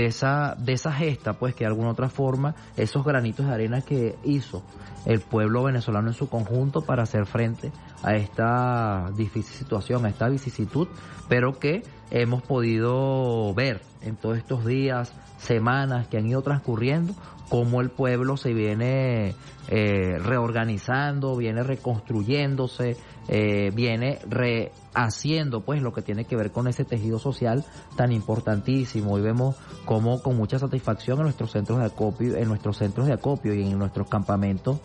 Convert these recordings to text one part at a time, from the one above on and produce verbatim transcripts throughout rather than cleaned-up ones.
esa, de esa gesta, pues que de alguna otra forma, esos granitos de arena que hizo el pueblo venezolano en su conjunto para hacer frente a esta difícil situación, a esta vicisitud, pero que hemos podido ver en todos estos días, semanas que han ido transcurriendo, cómo el pueblo se viene eh, reorganizando, viene reconstruyéndose, eh, viene rehaciendo pues lo que tiene que ver con ese tejido social tan importantísimo. Y vemos cómo con mucha satisfacción en nuestros centros de acopio, en nuestros centros de acopio y en nuestros campamentos,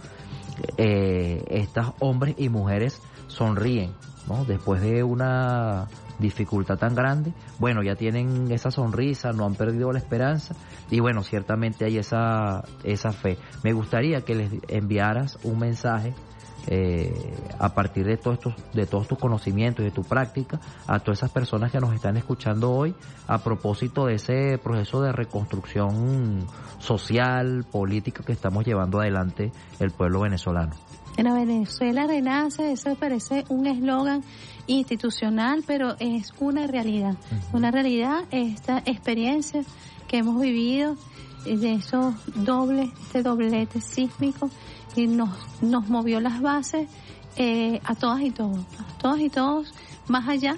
eh, estos hombres y mujeres sonríen, ¿no? Después de una dificultad tan grande, bueno, ya tienen esa sonrisa, no han perdido la esperanza y bueno, ciertamente hay esa esa fe. Me gustaría que les enviaras un mensaje eh, a partir de todos estos de todos tus conocimientos y de tu práctica a todas esas personas que nos están escuchando hoy a propósito de ese proceso de reconstrucción social, política que estamos llevando adelante el pueblo venezolano. En Venezuela renace, eso parece un eslogan institucional, pero es una realidad, uh-huh. una realidad, esta experiencia que hemos vivido de esos dobles, este doblete sísmico, y nos, nos movió las bases eh, a todas y todos, a todos y todos, más allá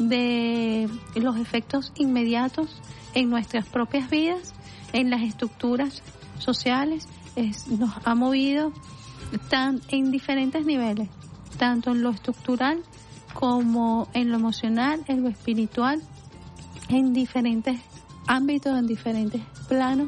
de los efectos inmediatos en nuestras propias vidas, en las estructuras sociales, es, nos ha movido tan en diferentes niveles, tanto en lo estructural como en lo emocional, en lo espiritual, en diferentes ámbitos, en diferentes planos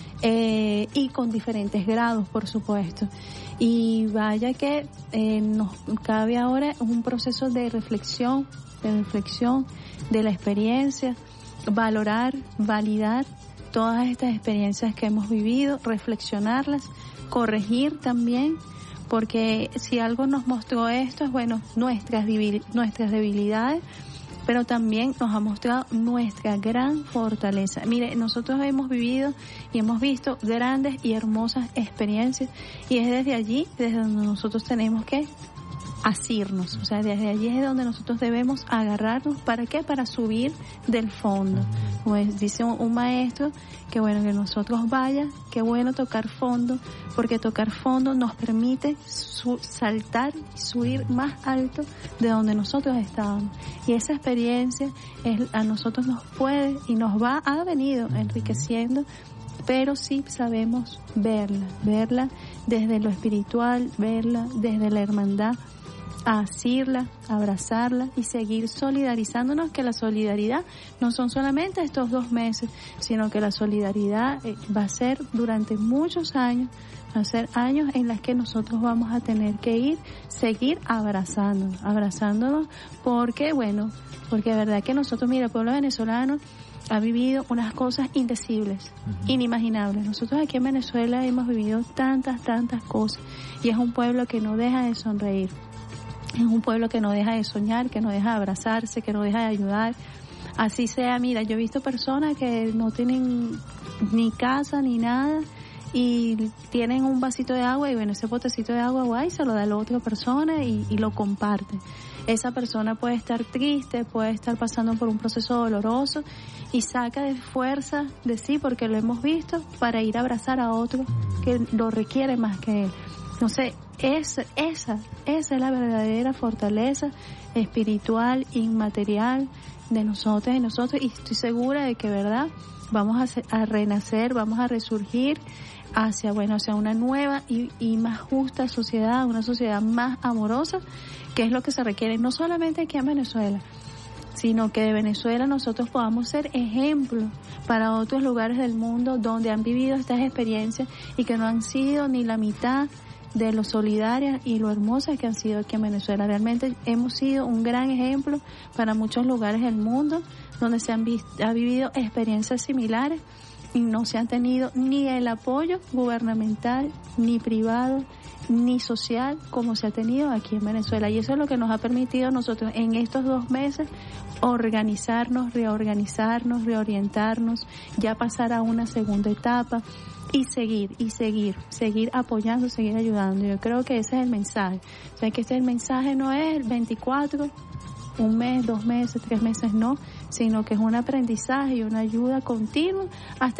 eh, y con diferentes grados, por supuesto. Y vaya que eh, nos cabe ahora un proceso de reflexión, de reflexión de la experiencia, valorar, validar todas estas experiencias que hemos vivido, reflexionarlas, corregir también, porque si algo nos mostró esto es, bueno, nuestras, nuestras debilidades, pero también nos ha mostrado nuestra gran fortaleza. Mire, nosotros hemos vivido y hemos visto grandes y hermosas experiencias, y es desde allí, desde donde nosotros tenemos que asirnos, o sea, desde allí es donde nosotros debemos agarrarnos. ¿Para qué? Para subir del fondo. Pues dice un, un maestro que bueno que nosotros vaya, qué bueno tocar fondo, porque tocar fondo nos permite su, saltar y subir más alto de donde nosotros estábamos. Y esa experiencia es, a nosotros nos puede y nos va, ha venido enriqueciendo, pero sí sabemos verla, verla desde lo espiritual, verla desde la hermandad, asirla, abrazarla y seguir solidarizándonos, que la solidaridad no son solamente estos dos meses, sino que la solidaridad eh, va a ser durante muchos años, va a ser años en los que nosotros vamos a tener que ir, seguir abrazándonos, abrazándonos, porque bueno, porque de verdad que nosotros, mira, el pueblo venezolano ha vivido unas cosas indecibles, uh-huh. inimaginables. Nosotros aquí en Venezuela hemos vivido tantas, tantas cosas, y es un pueblo que no deja de sonreír. Es un pueblo que no deja de soñar, que no deja de abrazarse, que no deja de ayudar. Así sea, mira, yo he visto personas que no tienen ni casa ni nada y tienen un vasito de agua y bueno, ese potecito de agua guay se lo da a la otra persona y, y lo comparte. Esa persona puede estar triste, puede estar pasando por un proceso doloroso y saca de fuerza de sí, porque lo hemos visto, para ir a abrazar a otro que lo requiere más que él. Entonces, esa, esa, esa es la verdadera fortaleza espiritual, inmaterial de nosotros y nosotros, y estoy segura de que, verdad, vamos a, a renacer, vamos a resurgir hacia, bueno, hacia una nueva y, y más justa sociedad, una sociedad más amorosa, que es lo que se requiere, no solamente aquí en Venezuela, sino que de Venezuela nosotros podamos ser ejemplo para otros lugares del mundo donde han vivido estas experiencias y que no han sido ni la mitad de lo solidarias y lo hermosas que han sido aquí en Venezuela. Realmente hemos sido un gran ejemplo para muchos lugares del mundo donde se han visto, ha vivido experiencias similares y no se han tenido ni el apoyo gubernamental, ni privado, ni social como se ha tenido aquí en Venezuela. Y eso es lo que nos ha permitido a nosotros en estos dos meses organizarnos, reorganizarnos, reorientarnos, ya pasar a una segunda etapa y seguir, y seguir, seguir apoyando, seguir ayudando. Yo creo que ese es el mensaje. O sea, que este el mensaje no es el veinticuatro, un mes, dos meses, tres meses, no, sino que es un aprendizaje y una ayuda continua hasta